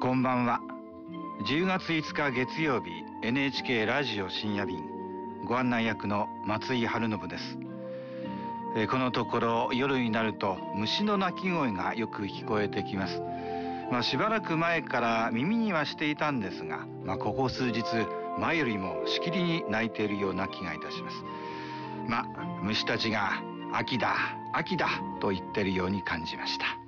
こんばんは。10月5日月曜日、 NHK ラジオ深夜便ご案内役の松井春信です。このところ夜になると虫の鳴き声がよく聞こえてきます。しばらく前から耳にはしていたんですが、ここ数日前よりもしきりに鳴いているような気がいたします。虫たちが秋だ秋だと言っているように感じました。